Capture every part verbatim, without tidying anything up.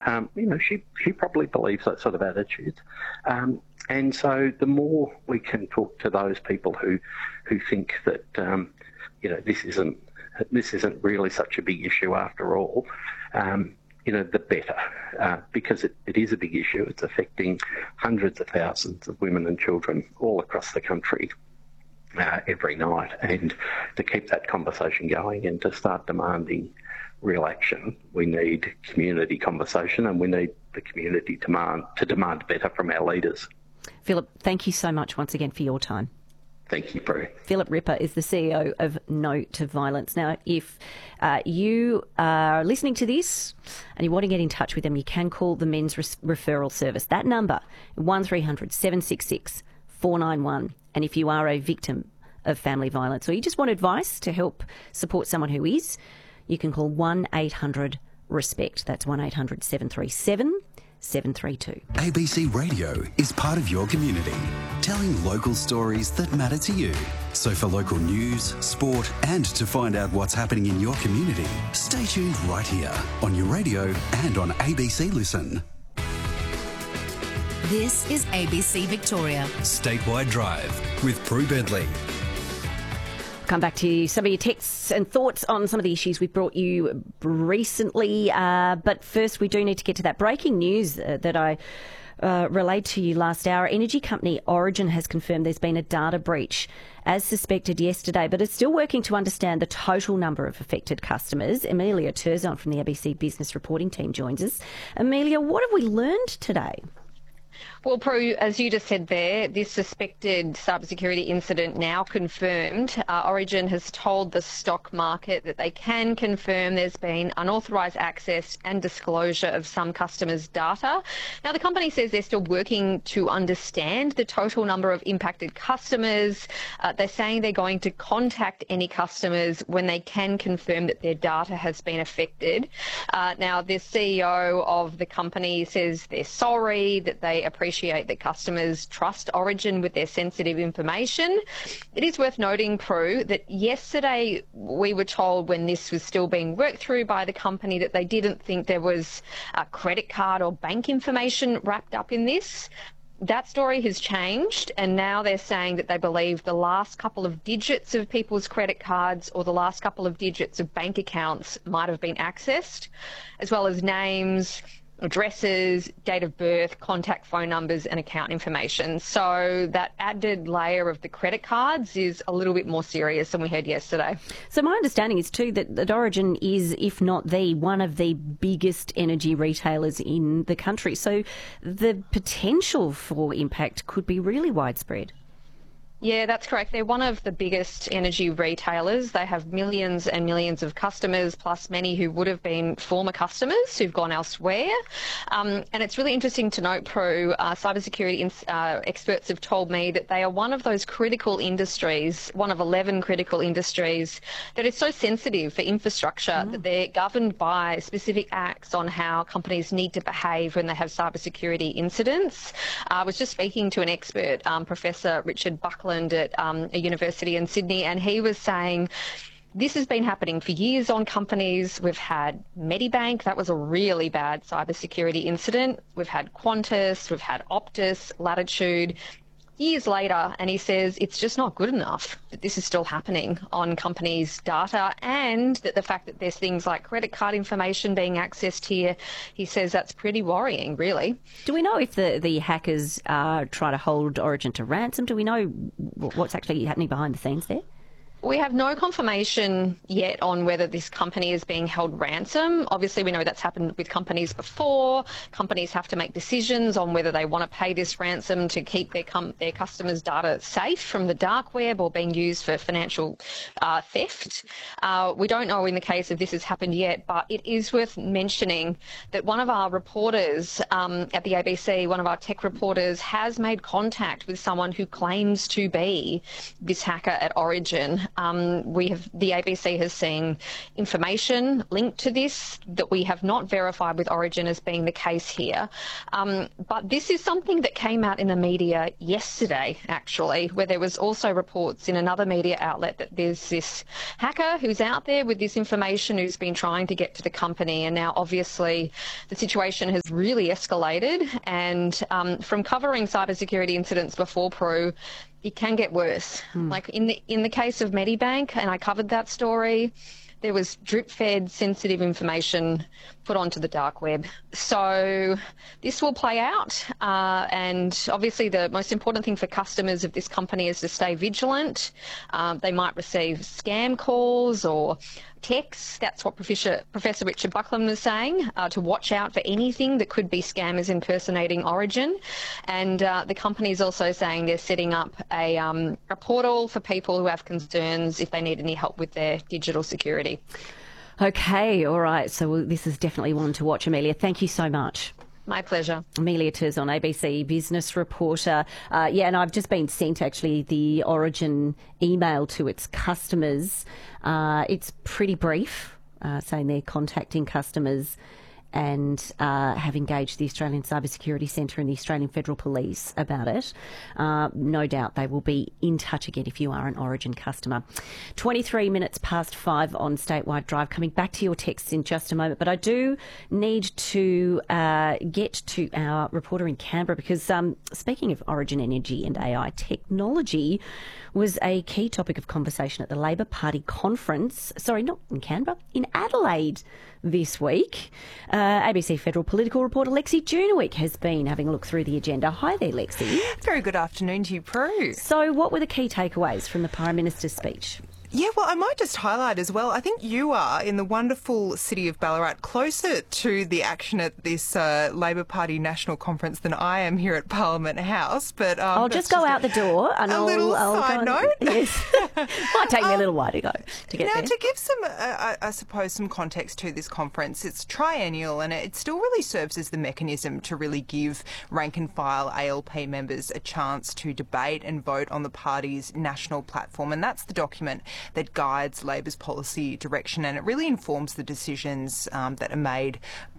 um, you know, she, she probably believes that sort of attitude. Um, and so the more we can talk to those people who, who think that, um, you know, this isn't, this isn't really such a big issue after all, um, you know, the better, uh, because it, it is a big issue. It's affecting hundreds of thousands of women and children all across the country uh, every night. And to keep that conversation going and to start demanding real action, we need community conversation, and we need the community demand to demand better from our leaders. Philip, thank you so much once again for your time. Thank you, Prue. Philip Ripper is the C E O of No to Violence. Now, if uh, you are listening to this and you want to get in touch with them, you can call the Men's Re- Referral Service. That number, one three hundred seven six six four nine one. And if you are a victim of family violence or you just want advice to help support someone who is, you can call one eight hundred RESPECT. That's one eight hundred seven three seven seven three two. A B C Radio is part of your community, telling local stories that matter to you. So for local news, sport, and to find out what's happening in your community, stay tuned right here on your radio and on A B C Listen. This is A B C Victoria. Statewide Drive with Prue Bentley. Come back to some of your texts and thoughts on some of the issues we've brought you recently. Uh, but first, we do need to get to that breaking news uh, that I uh, relayed to you last hour. Energy company Origin has confirmed there's been a data breach as suspected yesterday, but it's still working to understand the total number of affected customers. Amelia Turzon from the A B C Business Reporting team joins us. Amelia, what have we learned today? Well, Prue, as you just said there, this suspected cybersecurity incident now confirmed. Uh, Origin has told the stock market that they can confirm there's been unauthorised access and disclosure of some customers' data. Now, the company says they're still working to understand the total number of impacted customers. Uh, they're saying they're going to contact any customers when they can confirm that their data has been affected. Uh, now, the C E O of the company says they're sorry, that they appreciate that customers trust Origin with their sensitive information. It is worth noting, Prue, that yesterday we were told when this was still being worked through by the company that they didn't think there was a credit card or bank information wrapped up in this. That story has changed, and now they're saying that they believe the last couple of digits of people's credit cards or the last couple of digits of bank accounts might have been accessed, as well as names, addresses, date of birth, contact phone numbers and account information. So that added layer of the credit cards is a little bit more serious than we heard yesterday. So my understanding is too that, that Origin is, if not the, one of the biggest energy retailers in the country. So the potential for impact could be really widespread. Yeah, that's correct. They're one of the biggest energy retailers. They have millions and millions of customers, plus many who would have been former customers who've gone elsewhere. Um, and it's really interesting to note, Prue, uh, cybersecurity in, uh, experts have told me that they are one of those critical industries, one of eleven critical industries that is so sensitive for infrastructure mm. that they're governed by specific acts on how companies need to behave when they have cybersecurity incidents. Uh, I was just speaking to an expert, um, Professor Richard Buckland, at um, a university in Sydney, and he was saying this has been happening for years on companies. We've had Medibank, that was a really bad cybersecurity incident. We've had Qantas, we've had Optus, Latitude. Years later, and he says it's just not good enough that this is still happening on companies' data, and that the fact that there's things like credit card information being accessed here, he says that's pretty worrying, really. Do we know if the, the hackers uh, try to hold Origin to ransom? Do we know what's actually happening behind the scenes there? We have no confirmation yet on whether this company is being held ransom. Obviously, we know that's happened with companies before. Companies have to make decisions on whether they want to pay this ransom to keep their com- their customers' data safe from the dark web or being used for financial uh, theft. Uh, we don't know in the case of this has happened yet, but it is worth mentioning that one of our reporters um, at the A B C, one of our tech reporters, has made contact with someone who claims to be this hacker at Origin. Um, we have the A B C has seen information linked to this that we have not verified with Origin as being the case here. Um, but this is something that came out in the media yesterday, actually, where there was also reports in another media outlet that there's this hacker who's out there with this information who's been trying to get to the company, and now obviously the situation has really escalated. And um, from covering cybersecurity incidents before, Prue, it can get worse. Mm. Like in the in the case of Medibank, and I covered that story, there was drip-fed sensitive information put onto the dark web. So this will play out, uh, and obviously the most important thing for customers of this company is to stay vigilant. Um, they might receive scam calls or texts. That's what Professor, Professor Richard Buckland was saying, uh, to watch out for anything that could be scammers impersonating Origin. And uh, the company is also saying they're setting up a, um, a portal for people who have concerns if they need any help with their digital security. Okay, all right. So this is definitely one to watch, Amelia. Thank you so much. My pleasure. Amelia Terzon, A B C business reporter. Uh, yeah, and I've just been sent actually the Origin email to its customers. Uh, it's pretty brief, uh, saying they're contacting customers and uh, have engaged the Australian Cybersecurity Centre and the Australian Federal Police about it. Uh, no doubt they will be in touch again if you are an Origin customer. twenty-three minutes past five on Statewide Drive. Coming back to your texts in just a moment, but I do need to uh, get to our reporter in Canberra because um, speaking of Origin Energy and A I technology was a key topic of conversation at the Labor Party conference. Sorry, not in Canberra, in Adelaide this week. Uh, A B C Federal political reporter Lexi Junewick has been having a look through the agenda. Hi there, Lexi. Very good afternoon to you, Prue. So what were the key takeaways from the Prime Minister's speech? Yeah, well, I might just highlight as well, I think you are in the wonderful city of Ballarat closer to the action at this uh, Labor Party National Conference than I am here at Parliament House. But um, I'll just go out the door and a I'll, little I'll side go note. Yes. Might take me a little while to go to get now, there. to give some, uh, I, I suppose, some context to this conference, it's triennial and it still really serves as the mechanism to really give rank and file A L P members a chance to debate and vote on the party's national platform. And that's the document that guides Labor's policy direction, and it really informs the decisions um, that are made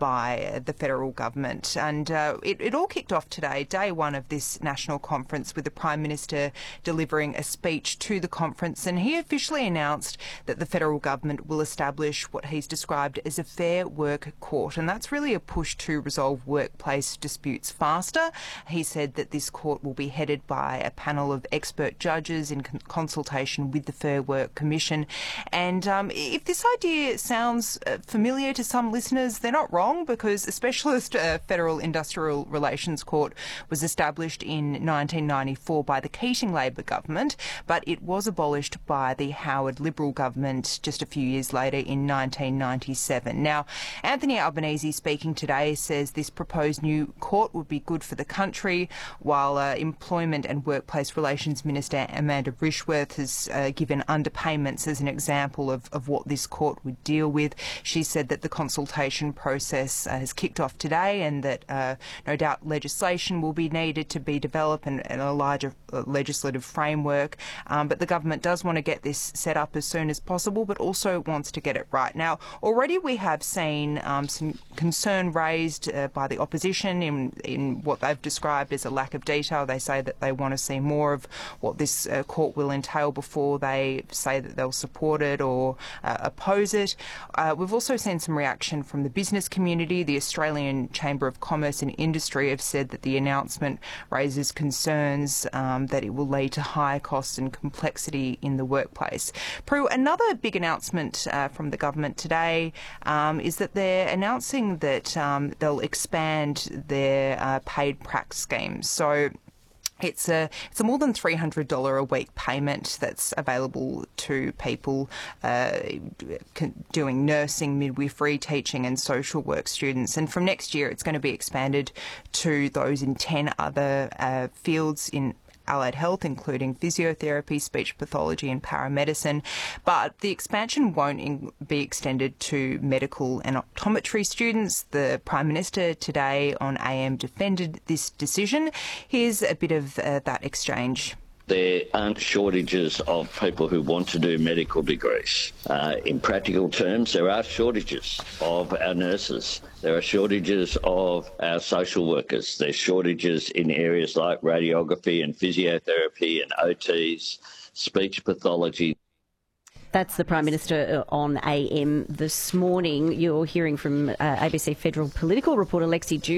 by the federal government. And uh, it, it all kicked off today, day one of this national conference, with the Prime Minister delivering a speech to the conference, and he officially announced that the federal government will establish what he's described as a fair work court, and that's really a push to resolve workplace disputes faster. He said that this court will be headed by a panel of expert judges in con- consultation with the Fair Work Commission. And um, if this idea sounds uh, familiar to some listeners, they're not wrong, because a specialist uh, Federal Industrial Relations Court was established in nineteen ninety-four by the Keating Labor government, but it was abolished by the Howard Liberal government just a few years later in nineteen ninety-seven. Now, Anthony Albanese, speaking today, says this proposed new court would be good for the country, while uh, Employment and Workplace Relations Minister Amanda Rishworth has uh, given underpayments as an example of, of what this court would deal with. She said that the consultation process uh, has kicked off today, and that uh, no doubt legislation will be needed to be developed and, and a larger uh, legislative framework. Um, but the government does want to get this set up as soon as possible, but also wants to get it right. Now, already we have seen um, some concern raised uh, by the opposition in, in what they've described as a lack of detail. They say that they want to see more of what this uh, court will entail before they say that they'll support it or uh, oppose it. Uh, we've also seen some reaction from the business community. The Australian Chamber of Commerce and Industry have said that the announcement raises concerns um, that it will lead to higher costs and complexity in the workplace. Prue, another big announcement uh, from the government today um, is that they're announcing that um, they'll expand their uh, paid prac schemes. So It's a it's a more than three hundred dollars a week payment that's available to people uh, doing nursing, midwifery, teaching and social work students. And from next year, it's going to be expanded to those in ten other uh, fields in allied health, including physiotherapy, speech pathology and paramedicine. But the expansion won't in- be extended to medical and optometry students. The Prime Minister today on A M defended this decision. Here's a bit of uh, that exchange. there aren't shortages of people who want to do medical degrees. Uh, in practical terms, there are shortages of our nurses. There are shortages of our social workers. There's shortages in areas like radiography and physiotherapy and O Ts, speech pathology. That's the Prime Minister on A M this morning. You're hearing from uh, A B C Federal political reporter Lexi June.